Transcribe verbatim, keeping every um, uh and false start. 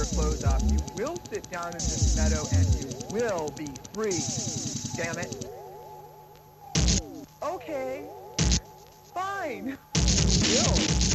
your clothes off. You will sit down in this meadow and you will be free. Damn it. Okay. Fine. You will.